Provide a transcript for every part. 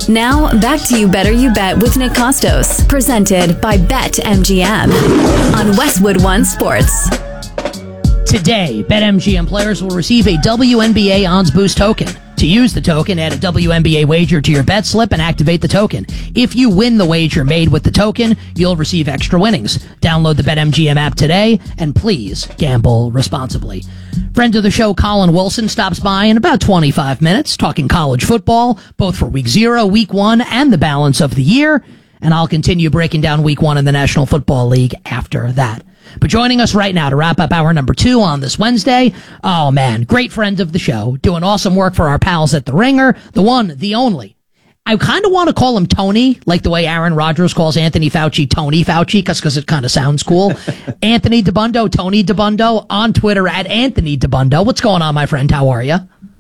Now, back to You Better You Bet with Nick Costos, presented by BetMGM on Westwood One Sports. Today, BetMGM players will receive a WNBA Odds Boost token. To use the token, add a WNBA wager to your bet slip and activate the token. If you win the wager made with the token, you'll receive extra winnings. Download the BetMGM app today, and please gamble responsibly. Friend of the show, Colin Wilson, stops by in about 25 minutes, talking college football, both for Week 0, Week 1, and the balance of the year. And I'll continue breaking down Week 1 in the National Football League after that. But joining us right now to wrap up hour number 2 on this Wednesday, oh man, great friend of the show, doing awesome work for our pals at The Ringer, the one, the only. I kind of want to call him Tony, like the way Aaron Rodgers calls Anthony Fauci Tony Fauci, because it kind of sounds cool. Anthony Dabbundo, Tony Dabbundo, on Twitter at Anthony Dabbundo. What's going on, my friend? How are you?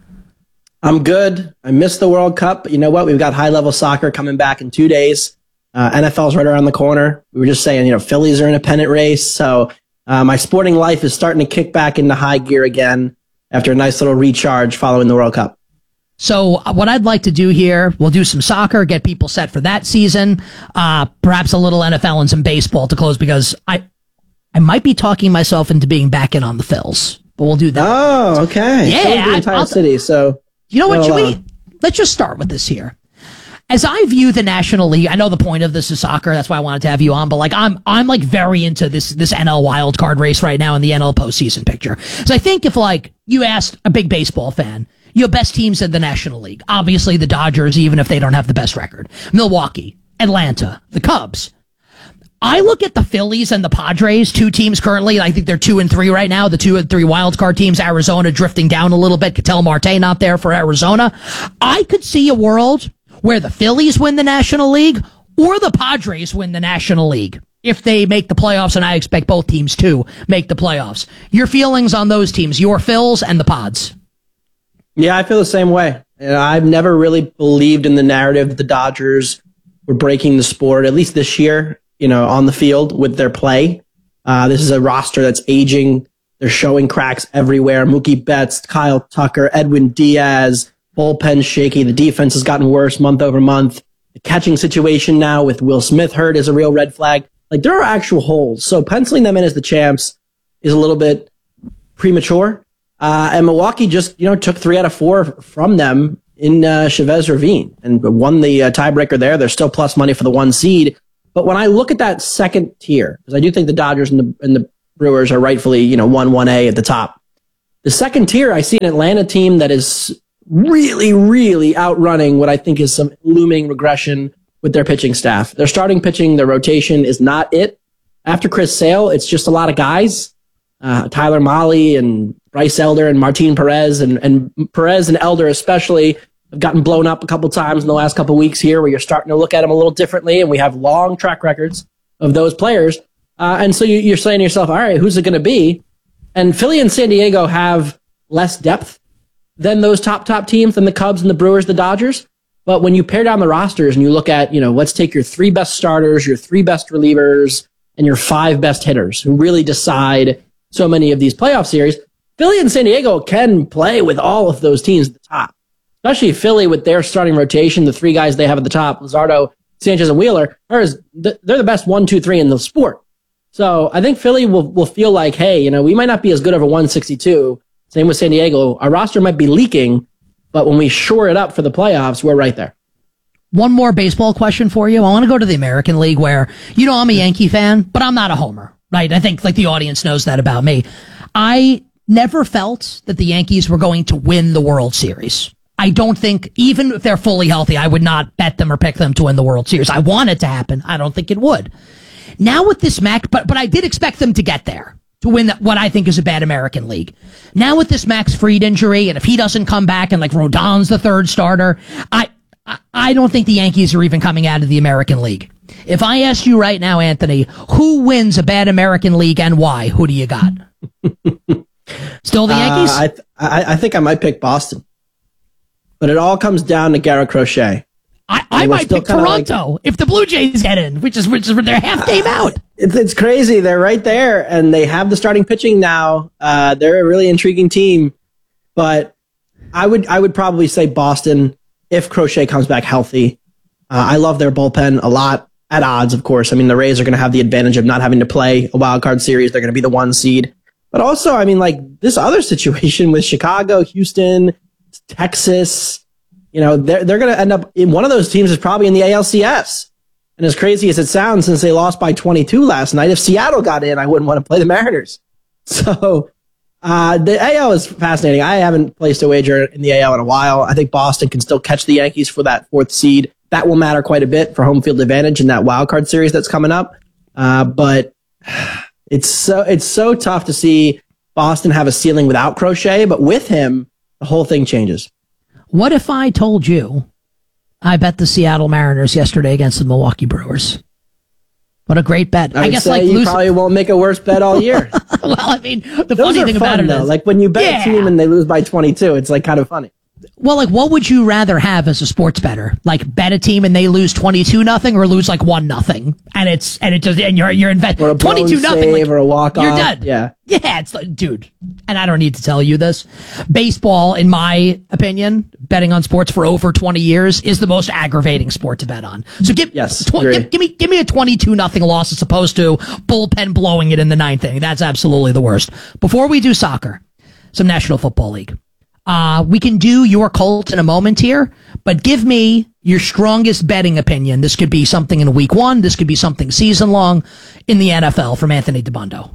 I'm good. I missed the World Cup. But you know what? We've got high-level soccer coming back in 2 days. NFL's right around the corner. We were just saying, Phillies are in a pennant race. So my sporting life is starting to kick back into high gear again after a nice little recharge following the World Cup. So what I'd like to do here, we'll do some soccer, get people set for that season, perhaps a little NFL and some baseball to close, because I might be talking myself into being back in on the Phils, but we'll do that. Oh, okay. Yeah. The entire city. So you know what, Joey? Let's just start with this here. As I view the National League, I know the point of this is soccer. That's why I wanted to have you on. But like, I'm like very into this NL wild card race right now in the NL postseason picture. So I think if like you asked a big baseball fan, your best teams in the National League, obviously the Dodgers, even if they don't have the best record, Milwaukee, Atlanta, the Cubs. I look at the Phillies and the Padres, 2 teams currently. I think they're 2 and 3 right now. The 2 and 3 wild card teams. Arizona drifting down a little bit. Ketel Marte not there for Arizona. I could see a world where the Phillies win the National League or the Padres win the National League if they make the playoffs, and I expect both teams to make the playoffs. Your feelings on those teams, your Phils and the Pods? Yeah, I feel the same way. I've never really believed in the narrative that the Dodgers were breaking the sport, at least this year, on the field with their play. This is a roster that's aging. They're showing cracks everywhere. Mookie Betts, Kyle Tucker, Edwin Diaz, bullpen shaky. The defense has gotten worse month over month. The catching situation now with Will Smith hurt is a real red flag. Like, there are actual holes. So penciling them in as the champs is a little bit premature. And Milwaukee just, took 3 out of 4 from them in Chavez Ravine and won the tiebreaker there. There's still plus money for the 1 seed. But when I look at that second tier, because I do think the Dodgers and the Brewers are rightfully, 1A at the top. The second tier, I see an Atlanta team that is really, really outrunning what I think is some looming regression with their pitching staff. Their starting pitching, their rotation is not it. After Chris Sale, it's just a lot of guys. Tyler Mahle and Bryce Elder and Martin Perez and Perez and Elder especially have gotten blown up a couple times in the last couple weeks here, where you're starting to look at them a little differently, and we have long track records of those players. And so you're saying to yourself, all right, who's it going to be? And Philly and San Diego have less depth than those top teams, than the Cubs and the Brewers, the Dodgers. But when you pare down the rosters and you look at, let's take your 3 best starters, your 3 best relievers, and your 5 best hitters who really decide so many of these playoff series, Philly and San Diego can play with all of those teams at the top. Especially Philly with their starting rotation, the 3 guys they have at the top, Luzardo, Sanchez, and Wheeler, they're the best 1, 2, 3 in the sport. So I think Philly will feel like, hey, we might not be as good over 162. Same with San Diego. Our roster might be leaking, but when we shore it up for the playoffs, we're right there. One more baseball question for you. I want to go to the American League where, I'm a Yankee fan, but I'm not a homer, right? I think the audience knows that about me. I never felt that the Yankees were going to win the World Series. I don't think, even if they're fully healthy, I would not bet them or pick them to win the World Series. I want it to happen. I don't think it would. Now with this Max, but I did expect them to get there, to win what I think is a bad American League. Now with this Max Fried injury, and if he doesn't come back and Rodon's the 3rd starter, I don't think the Yankees are even coming out of the American League. If I asked you right now, Anthony, who wins a bad American League and why? Who do you got? Still the Yankees? I think I might pick Boston. But it all comes down to Garrett Crochet. I might pick Toronto if the Blue Jays get in, which is their half game out. It's crazy. They're right there, and they have the starting pitching now. They're a really intriguing team. But I would probably say Boston if Crochet comes back healthy. I love their bullpen a lot, at odds, of course. I mean, the Rays are going to have the advantage of not having to play a wild card series. They're going to be the 1 seed. But also, I mean, like this other situation with Chicago, Houston, Texas, they're going to end up in one of those teams is probably in the ALCS. And as crazy as it sounds, since they lost by 22 last night, if Seattle got in, I wouldn't want to play the Mariners. So the AL is fascinating. I haven't placed a wager in the AL in a while. I think Boston can still catch the Yankees for that 4th seed. That will matter quite a bit for home field advantage in that wild card series that's coming up. But it's so tough to see Boston have a ceiling without Crochet, but with him, the whole thing changes. What if I told you I bet the Seattle Mariners yesterday against the Milwaukee Brewers? What a great bet. I guess you probably won't make a worse bet all year. Well, I mean, the funny thing about it is, like when you bet a team and they lose by 22, it's like kind of funny. Well, like, what would you rather have as a sports bettor? Like, bet a team and they lose 22-0 or lose like 1-0, and you're invested 22-0, like, or a walk off. You're done. Yeah, it's like, dude. And I don't need to tell you this. Baseball, in my opinion, betting on sports for over 20 years is the most aggravating sport to bet on. So give me a 22-0 loss as opposed to bullpen blowing it in the 9th inning. That's absolutely the worst. Before we do soccer, some National Football League. We can do your Colts in a moment here, but give me your strongest betting opinion. This could be something in week 1. This could be something season long in the NFL from Anthony DeBundo.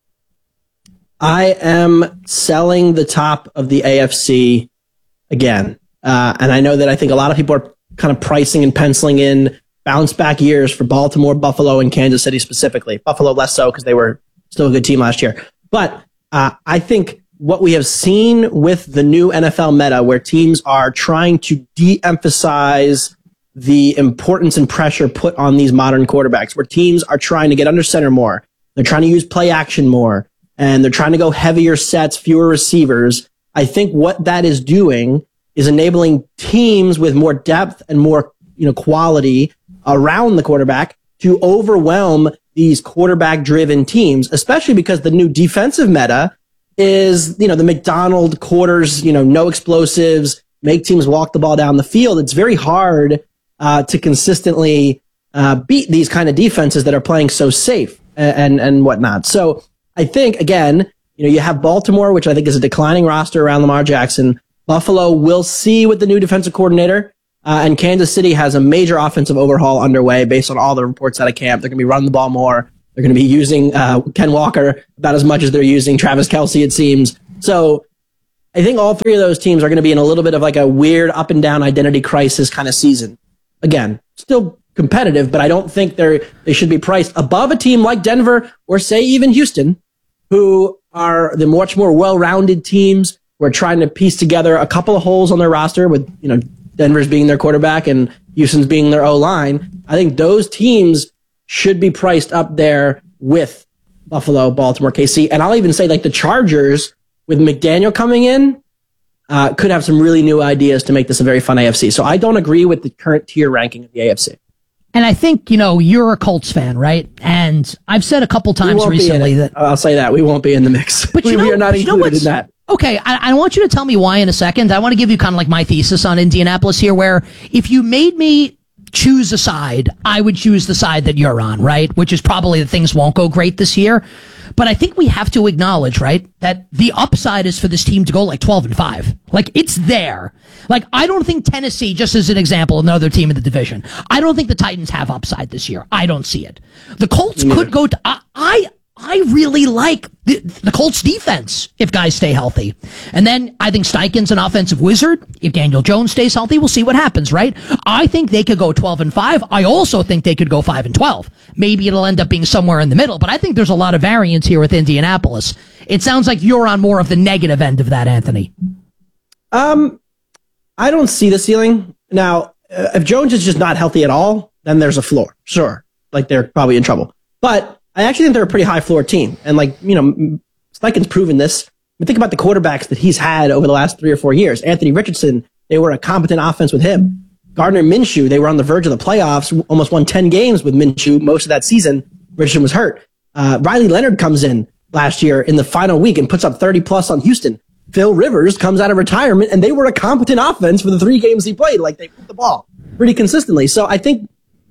I am selling the top of the AFC again. And I know that I think a lot of people are kind of pricing and penciling in bounce back years for Baltimore, Buffalo, and Kansas City specifically. Buffalo less so because they were still a good team last year. But I think what we have seen with the new NFL meta, where teams are trying to de-emphasize the importance and pressure put on these modern quarterbacks, where teams are trying to get under center more. They're trying to use play action more, and they're trying to go heavier sets, fewer receivers. I think what that is doing is enabling teams with more depth and more, quality around the quarterback to overwhelm these quarterback-driven teams, especially because the new defensive meta is, the McDonald quarters, no explosives, make teams walk the ball down the field. It's very hard to consistently beat these kind of defenses that are playing so safe and whatnot. So I think, again, you have Baltimore, which I think is a declining roster around Lamar Jackson. Buffalo, we'll see with the new defensive coordinator. And Kansas City has a major offensive overhaul underway based on all the reports out of camp. They're going to be running the ball more. They're going to be using Ken Walker about as much as they're using Travis Kelce, it seems. So I think all 3 of those teams are going to be in a little bit of like a weird up and down identity crisis kind of season. Again, still competitive, but I don't think they should be priced above a team like Denver or say even Houston, who are the much more well-rounded teams. We're trying to piece together a couple of holes on their roster with, Denver's being their quarterback and Houston's being their O-line. I think those teams should be priced up there with Buffalo, Baltimore, KC. And I'll even say like the Chargers with McDaniel coming in could have some really new ideas to make this a very fun AFC. So I don't agree with the current tier ranking of the AFC. And I think, you're a Colts fan, right? And I've said a couple times recently that I'll say that we won't be in the mix. But we are not included in that. Okay, I want you to tell me why in a second. I want to give you kind of like my thesis on Indianapolis here, where if you made me choose a side, I would choose the side that you're on, right? Which is probably that things won't go great this year. But I think we have to acknowledge, right, that the upside is for this team to go like 12-5. Like, it's there. Like, I don't think Tennessee, just as an example, another team in the division, I don't think the Titans have upside this year. I don't see it. The Colts could go to, I really like the Colts defense if guys stay healthy. And then I think Steichen's an offensive wizard. If Daniel Jones stays healthy, we'll see what happens, right? I think they could go 12-5. I also think they could go 5-12. Maybe it'll end up being somewhere in the middle, but I think there's a lot of variance here with Indianapolis. It sounds like you're on more of the negative end of that, Anthony. I don't see the ceiling. Now, if Jones is just not healthy at all, then there's a floor. Sure. Like they're probably in trouble. But I actually think they're a pretty high floor team. And Steichen's proven this. I mean, think about the quarterbacks that he's had over the last 3 or 4 years. Anthony Richardson, they were a competent offense with him. Gardner Minshew, they were on the verge of the playoffs, almost won 10 games with Minshew most of that season. Richardson was hurt. Riley Leonard comes in last year in the final week and puts up 30 plus on Houston. Phil Rivers comes out of retirement and they were a competent offense for the 3 games he played. Like they put the ball. pretty consistently. So I think,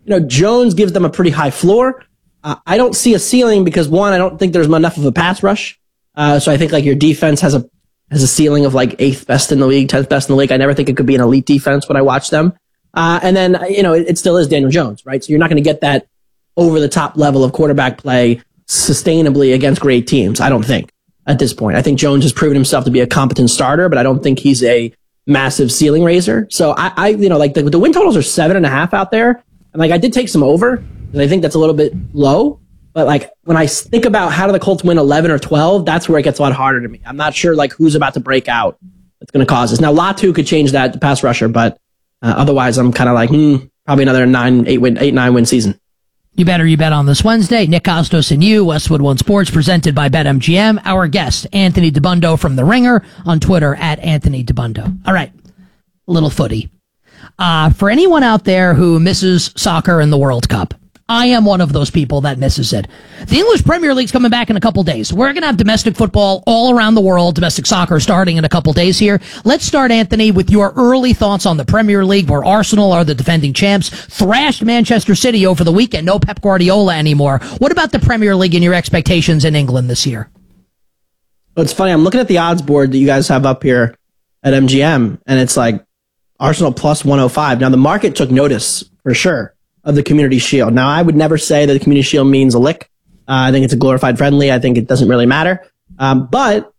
Jones gives them a pretty high floor. I don't see a ceiling because, one, I don't think there's enough of a pass rush. So I think like your defense has a ceiling of like 8th best in the league, 10th best in the league. I never think it could be an elite defense when I watch them. And then, it still is Daniel Jones, right? So you're not going to get that over the top level of quarterback play sustainably against great teams, I don't think, at this point. I think Jones has proven himself to be a competent starter, but I don't think he's a massive ceiling raiser. So I the win totals are 7.5 out there. And like, I did take some over, and I think that's a little bit low. But like, when I think about how do the Colts win 11 or 12, that's where it gets a lot harder to me. I'm not sure like who's about to break out that's going to cause this. Now, Latu could change that, the pass rusher, but otherwise I'm kind of like, probably another 8-9 win season. You bet on this Wednesday. Nick Costos and you, Westwood One Sports, presented by BetMGM. Our guest, Anthony Dabbundo from The Ringer, on Twitter at Anthony Dabbundo. All right, a little footy. For anyone out there who misses soccer in the World Cup, I am one of those people that misses it. The English Premier League's coming back in a couple days. We're going to have domestic football all around the world, domestic soccer starting in a couple days here. Let's start, Anthony, with your early thoughts on the Premier League, where Arsenal are the defending champs, thrashed Manchester City over the weekend. No Pep Guardiola anymore. What about the Premier League and your expectations in England this year? Well, it's funny. I'm looking at the odds board that you guys have up here at MGM, and it's like Arsenal plus 105. Now, the market took notice, for sure, of the Community Shield. Now, I would never say that the Community Shield means a lick. I think it's a glorified friendly. I think it doesn't really matter. But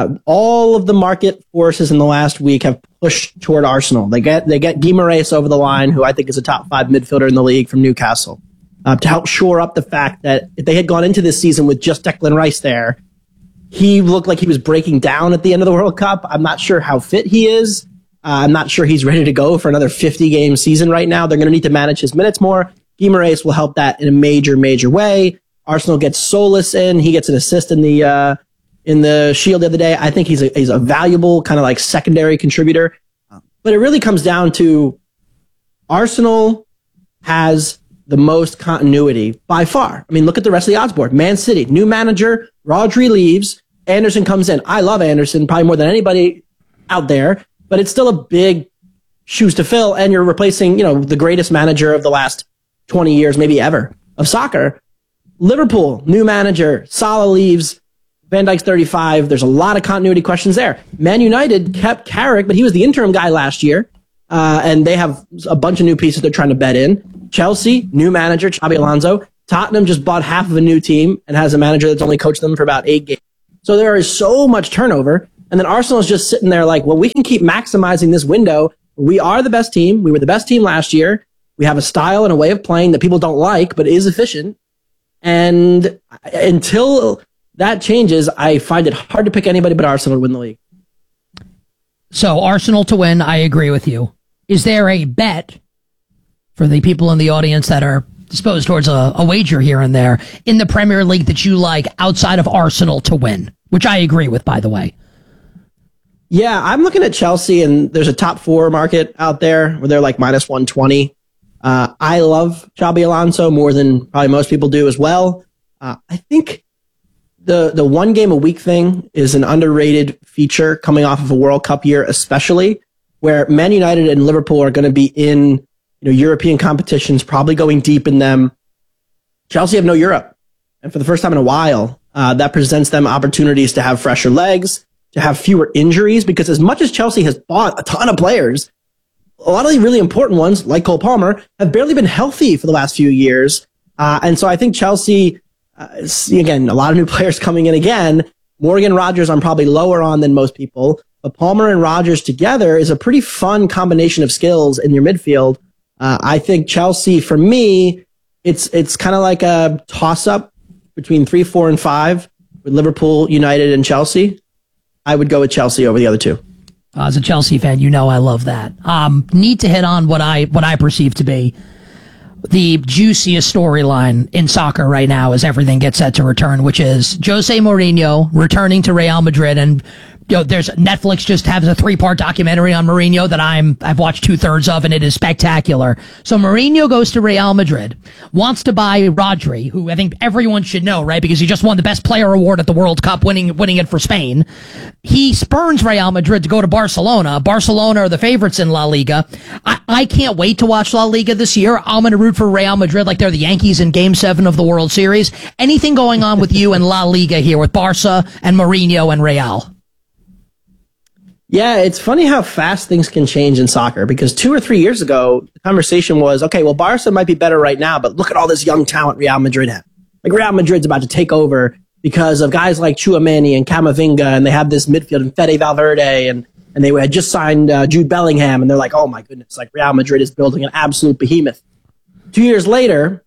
all of the market forces in the last week have pushed toward Arsenal. They get Guimaraes over the line, who I think is a top 5 midfielder in the league from Newcastle, to help shore up the fact that if they had gone into this season with just Declan Rice there, he looked like he was breaking down at the end of the World Cup. I'm not sure how fit he is. I'm not sure he's ready to go for another 50-game season right now. They're going to need to manage his minutes more. Guimaraes will help that in a major, major way. Arsenal gets Solis in. He gets an assist in the Shield the other day. I think he's a valuable kind of like secondary contributor. But it really comes down to Arsenal has the most continuity by far. I mean, look at the rest of the odds board. Man City, new manager, Rodri leaves, Anderson comes in. I love Anderson probably more than anybody out there. But it's still a big shoes to fill, and you're replacing, the greatest manager of the last 20 years, maybe ever, of soccer. Liverpool, new manager, Salah leaves, Van Dijk's 35. There's a lot of continuity questions there. Man United kept Carrick, but he was the interim guy last year, and they have a bunch of new pieces they're trying to bet in. Chelsea, new manager, Xabi Alonso. Tottenham just bought half of a new team and has a manager that's only coached them for about 8 games. So there is so much turnover. And then Arsenal is just sitting there like, well, we can keep maximizing this window. We are the best team. We were the best team last year. We have a style and a way of playing that people don't like, but is efficient. And until that changes, I find it hard to pick anybody but Arsenal to win the league. So Arsenal to win, I agree with you. Is there a bet for the people in the audience that are disposed towards a wager here and there in the Premier League that you like outside of Arsenal to win? Which I agree with, by the way. Yeah, I'm looking at Chelsea, and there's a top 4 market out there where they're like minus 120. I love Xabi Alonso more than probably most people do as well. I think the one game a week thing is an underrated feature coming off of a World Cup year, especially where Man United and Liverpool are going to be in European competitions, probably going deep in them. Chelsea have no Europe, and for the first time in a while, that presents them opportunities to have fresher legs, to have fewer injuries, because as much as Chelsea has bought a ton of players, a lot of the really important ones, like Cole Palmer, have barely been healthy for the last few years. And so I think Chelsea, again, a lot of new players coming in again. Morgan Rodgers I'm probably lower on than most people, but Palmer and Rodgers together is a pretty fun combination of skills in your midfield. I think Chelsea, for me, it's kind of like a toss-up between 3, 4, and 5 with Liverpool, United, and Chelsea. I would go with Chelsea over the other two. As a Chelsea fan, I love that. Need to hit on what I perceive to be the juiciest storyline in soccer right now as everything gets set to return, which is Jose Mourinho returning to Real Madrid and there's Netflix just has a 3-part documentary on Mourinho that I've watched 2/3 of, and it is spectacular. So Mourinho goes to Real Madrid, wants to buy Rodri, who I think everyone should know, right? Because he just won the best player award at the World Cup, winning it for Spain. He spurns Real Madrid to go to Barcelona. Barcelona are the favorites in La Liga. I can't wait to watch La Liga this year. I'm going to root for Real Madrid like they're the Yankees in Game 7 of the World Series. Anything going on with you in La Liga here with Barca and Mourinho and Real? Yeah, it's funny how fast things can change in soccer, because 2 or 3 years ago, the conversation was, okay, well, Barca might be better right now, but look at all this young talent Real Madrid have. Like, Real Madrid's about to take over because of guys like Tchouaméni and Camavinga, and they have this midfield, and Fede Valverde, and they had just signed Jude Bellingham, and they're like, oh my goodness, like Real Madrid is building an absolute behemoth. 2 years later,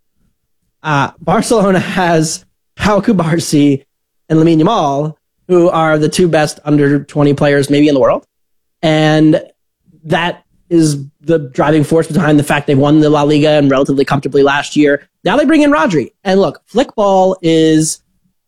Barcelona has Pau Cubarsí and Lamine Yamal, who are the 2 best under 20 players maybe in the world. And that is the driving force behind the fact they won the La Liga and relatively comfortably last year. Now they bring in Rodri. And look, flickball is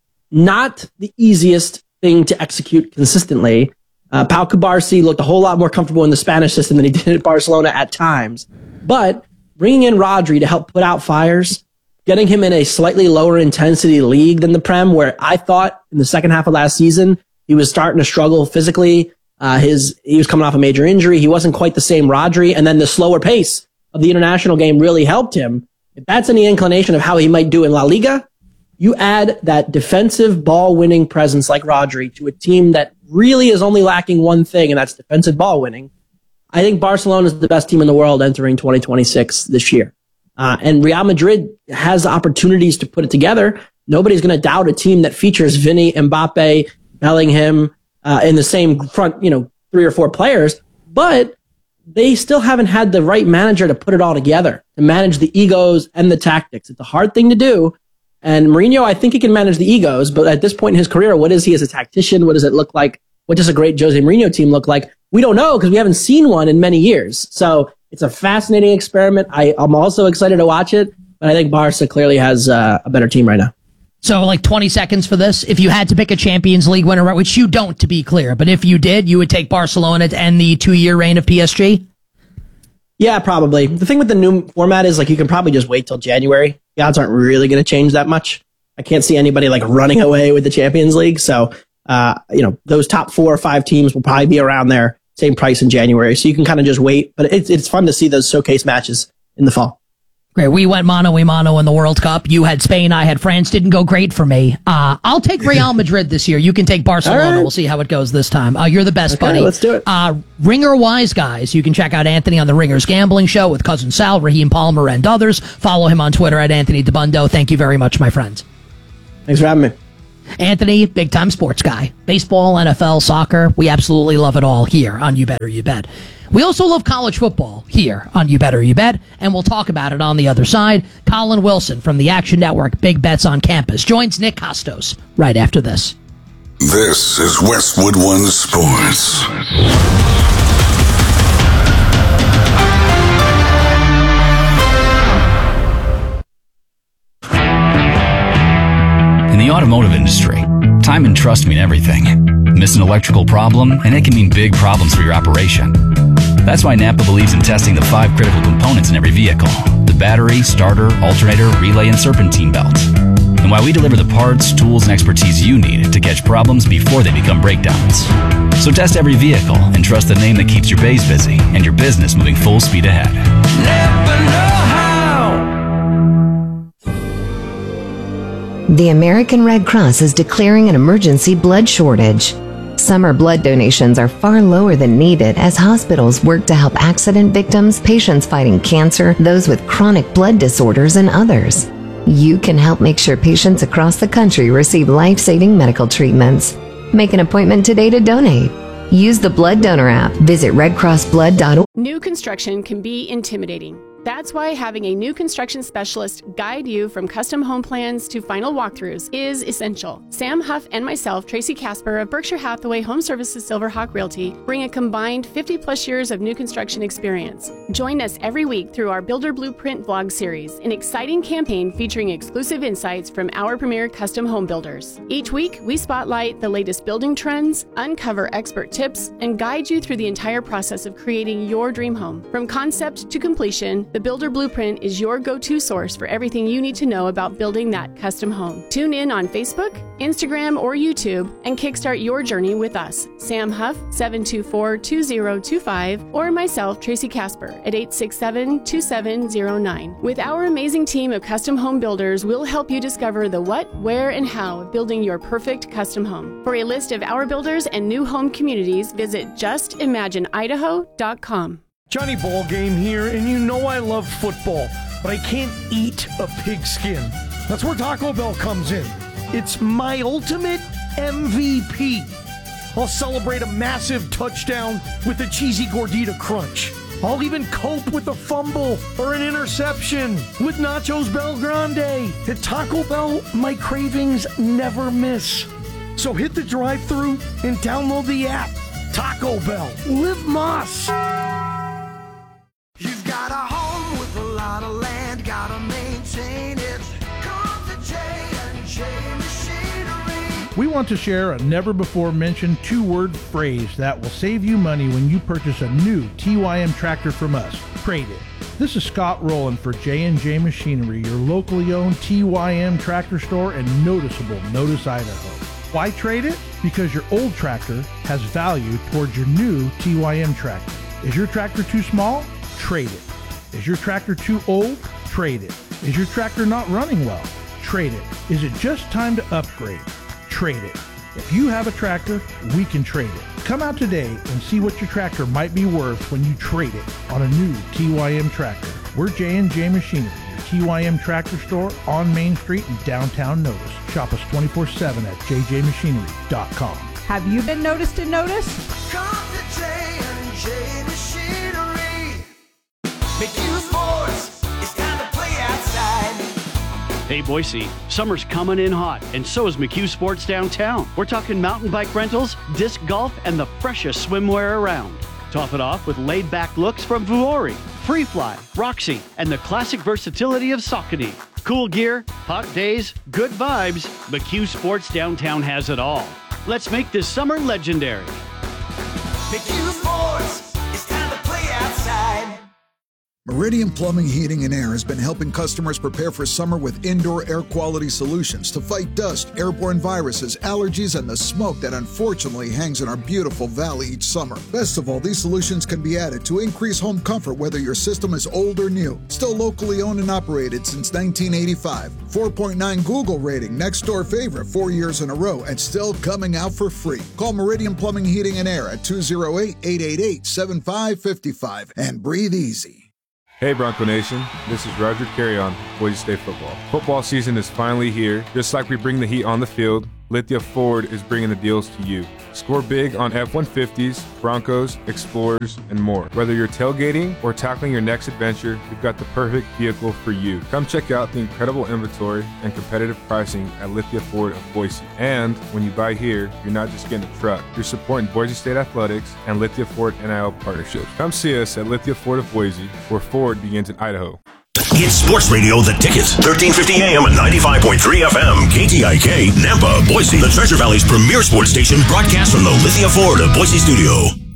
not the easiest thing to execute consistently. Pau Cubarsí looked a whole lot more comfortable in the Spanish system than he did at Barcelona at times. But bringing in Rodri to help put out fires, getting him in a slightly lower intensity league than the Prem, where I thought in the second half of last season, he was starting to struggle physically. He was coming off a major injury. He wasn't quite the same Rodri. And then the slower pace of the international game really helped him. If that's any inclination of how he might do in La Liga, you add that defensive ball winning presence like Rodri to a team that really is only lacking one thing, and that's defensive ball winning. I think Barcelona is the best team in the world entering 2026 this year. And Real Madrid has opportunities to put it together. Nobody's going to doubt a team that features Vinny, Mbappe, Bellingham in the same front, 3 or 4 players. But they still haven't had the right manager to put it all together, to manage the egos and the tactics. It's a hard thing to do. And Mourinho, I think he can manage the egos, but at this point in his career, what is he as a tactician? What does it look like? What does a great Jose Mourinho team look like? We don't know, because we haven't seen one in many years. So it's a fascinating experiment. I'm also excited to watch it, but I think Barca clearly has a better team right now. So like 20 seconds for this. If you had to pick a Champions League winner, which you don't, to be clear, but if you did, you would take Barcelona to end the 2-year reign of PSG? Yeah, probably. The thing with the new format is like you can probably just wait till January. The odds aren't really going to change that much. I can't see anybody like running away with the Champions League. So, those top 4 or 5 teams will probably be around there, same price in January. So you can kind of just wait. But it's fun to see those showcase matches in the fall. Great. We went mano-a-mano in the World Cup. You had Spain, I had France. Didn't go great for me. I'll take Real Madrid this year. You can take Barcelona. Right. We'll see how it goes this time. You're the best, buddy. Let's do it. Ringer Wise Guys. You can check out Anthony on the Ringers Gambling Show with Cousin Sal, Raheem Palmer, and others. Follow him on Twitter at Anthony DeBundo. Thank you very much, my friends. Thanks for having me. Anthony, big-time sports guy. Baseball, NFL, soccer. We absolutely love it all here on You Better You Bet. We also love college football here on You Better You Bet, and we'll talk about it on the other side. Colin Wilson from the Action Network Big Bets on Campus joins Nick Costos right after this. This is Westwood One Sports. In the automotive industry, time and trust mean everything. Miss an electrical problem, and it can mean big problems for your operation. That's why Napa believes in testing the 5 critical components in every vehicle: the battery, starter, alternator, relay, and serpentine belt. And why we deliver the parts, tools, and expertise you need to catch problems before they become breakdowns. So test every vehicle and trust the name that keeps your bays busy and your business moving full speed ahead. Never know how. The American Red Cross is declaring an emergency blood shortage. Summer blood donations are far lower than needed as hospitals work to help accident victims, patients fighting cancer, those with chronic blood disorders, and others. You can help make sure patients across the country receive life-saving medical treatments. Make an appointment today to donate. Use the Blood Donor app. Visit redcrossblood.org. New construction can be intimidating. That's why having a new construction specialist guide you from custom home plans to final walkthroughs is essential. Sam Huff and myself, Tracy Casper of Berkshire Hathaway Home Services Silverhawk Realty, bring a combined 50-plus years of new construction experience. Join us every week through our Builder Blueprint vlog series, an exciting campaign featuring exclusive insights from our premier custom home builders. Each week, we spotlight the latest building trends, uncover expert tips, and guide you through the entire process of creating your dream home. From concept to completion, the Builder Blueprint is your go-to source for everything you need to know about building that custom home. Tune in on Facebook, Instagram, or YouTube and kickstart your journey with us, Sam Huff, 724-2025, or myself, Tracy Casper, at 867-2709. With our amazing team of custom home builders, we'll help you discover the what, where, and how of building your perfect custom home. For a list of our builders and new home communities, visit justimagineidaho.com. Johnny Ballgame here, and you know I love football, but I can't eat a pigskin. That's where Taco Bell comes in. It's my ultimate MVP. I'll celebrate a massive touchdown with a cheesy gordita crunch. I'll even cope with a fumble or an interception with Nachos Bel Grande. At Taco Bell, my cravings never miss. So hit the drive-thru and download the app. Taco Bell. Live Moss. You've got a home with a lot of land, gotta maintain it. Come to J&J Machinery. We want to share a never-before-mentioned two-word phrase that will save you money when you purchase a new TYM tractor from us. Trade it. This is Scott Rowland for J&J Machinery, your locally owned TYM tractor store in noticeable Notice, Idaho. Why trade it? Because your old tractor has value towards your new TYM tractor. Is your tractor too small? Trade it. Is your tractor too old? Trade it. Is your tractor not running well? Trade it. Is it just time to upgrade? Trade it. If you have a tractor, we can trade it. Come out today and see what your tractor might be worth when you trade it on a new TYM tractor. We're J&J Machinery, your TYM tractor store on Main Street in downtown Notice. Shop us 24/7 at jjmachinery.com. Have you been noticed in Notice? Come to J&J Machinery. McHugh Sports, it's time to play outside. Hey Boise, summer's coming in hot, and so is McHugh Sports downtown. We're talking mountain bike rentals, disc golf, and the freshest swimwear around. Top it off with laid-back looks from Vuori, Freefly, Roxy, and the classic versatility of Saucony. Cool gear, hot days, good vibes. McHugh Sports downtown has it all. Let's make this summer legendary. McHugh Sports, it's time to play outside. Meridian Plumbing, Heating, and Air has been helping customers prepare for summer with indoor air quality solutions to fight dust, airborne viruses, allergies, and the smoke that unfortunately hangs in our beautiful valley each summer. Best of all, these solutions can be added to increase home comfort whether your system is old or new. Still locally owned and operated since 1985. 4.9 Google rating, next door favorite 4 years in a row, and still coming out for free. Call Meridian Plumbing, Heating, and Air at 208-888-7555 and breathe easy. Hey Bronco Nation, this is Roger Carrion, Boise State Football. Football season is finally here. Just like we bring the heat on the field, Lithia Ford is bringing the deals to you. Score big on F-150s, Broncos, Explorers, and more. Whether you're tailgating or tackling your next adventure, we've got the perfect vehicle for you. Come check out the incredible inventory and competitive pricing at Lithia Ford of Boise. And when you buy here, you're not just getting a truck, you're supporting Boise State Athletics and Lithia Ford NIL partnerships. Come see us at Lithia Ford of Boise, where Ford begins in Idaho. It's Sports Radio The Ticket, 1350 AM and 95.3 FM, KTIK, Nampa, Boise, the Treasure Valley's premier sports station, broadcast from the Lithia Ford of Boise studio.